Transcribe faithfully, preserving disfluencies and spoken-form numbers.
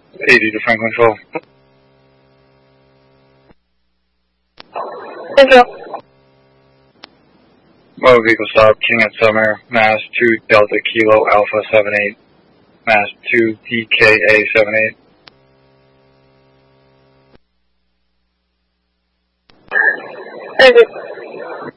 eighty to Franklin twelve. Thank you. Motor vehicle stop, King at Summer, Mass two Delta Kilo Alpha seven eight, Mass two D K A seven eight. Thank you.